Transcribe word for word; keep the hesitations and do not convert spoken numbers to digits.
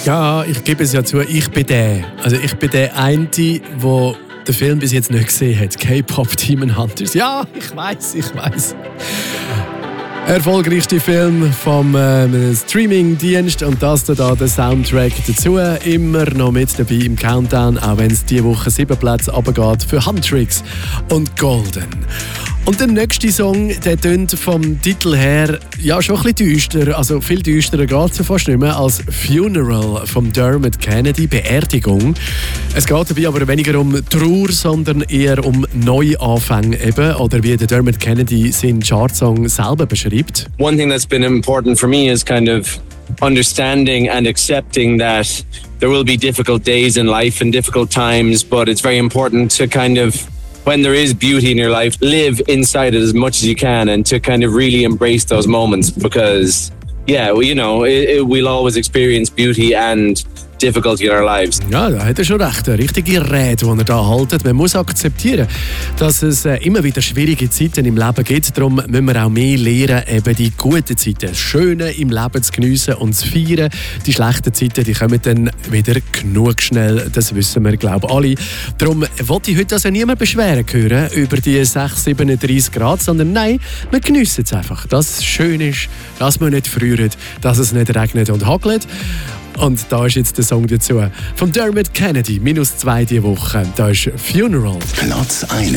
Ja, ich gebe es ja zu, ich bin der. Also ich bin der eine, der den Film bis jetzt nicht gesehen hat. K-Pop Demon Hunters. Ja, ich weiß, ich weiß. Erfolgreichste Film vom äh, Streaming-Dienst und das da der Soundtrack dazu. Immer noch mit dabei im Countdown, auch wenn es diese Woche sieben Plätze runtergeht für Huntrix und Golden. Und der nächste Song, der tönt vom Titel her ja schon ein bisschen düster, also viel düsterer geht es ja fast nicht mehr als Funeral von Dermot Kennedy, Beerdigung. Es geht dabei aber weniger um Trauer, sondern eher um Neuanfänge eben, oder wie der Dermot Kennedy seinen Chartsong selber beschreibt. One thing that's been important for me is kind of understanding and accepting that there will be difficult days in life and difficult times, but it's very important to kind of, when there is beauty in your life, live inside it as much as you can and to kind of really embrace those moments because, yeah, well, you know, it, it, we'll always experience beauty and difficulty in our lives. Ja, da hat er schon recht. Eine richtige Rede, die er da haltet. Man muss akzeptieren, dass es äh, immer wieder schwierige Zeiten im Leben gibt. Darum müssen wir auch mehr lernen, eben die guten Zeiten, das Schöne im Leben zu geniessen und zu feiern. Die schlechten Zeiten, die kommen dann wieder genug schnell. Das wissen wir, glaube ich, alle. Darum wollte ich heute also niemand beschweren hören über die sechs, siebenunddreißig Grad, sondern nein, wir geniessen es einfach, dass es schön ist, dass wir nicht frieren, dass es nicht regnet und hagelt. Und da ist jetzt der Song dazu. Von Dermot Kennedy, minus zwei diese Woche. Da ist Funeral. Platz eins.